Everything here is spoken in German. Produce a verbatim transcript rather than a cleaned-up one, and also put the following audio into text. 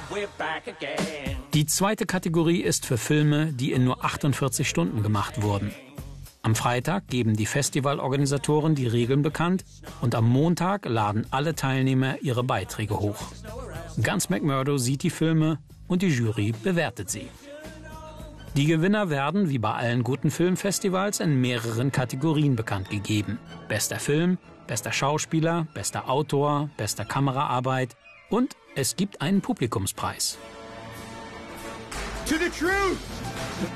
Die zweite Kategorie ist für Filme, die in nur achtundvierzig Stunden gemacht wurden. Am Freitag geben die Festivalorganisatoren die Regeln bekannt und am Montag laden alle Teilnehmer ihre Beiträge hoch. Guns McMurdo sieht die Filme und die Jury bewertet sie. Die Gewinner werden, wie bei allen guten Filmfestivals, in mehreren Kategorien bekannt gegeben. Bester Film, bester Schauspieler, bester Autor, bester Kameraarbeit und es gibt einen Publikumspreis. To the truth!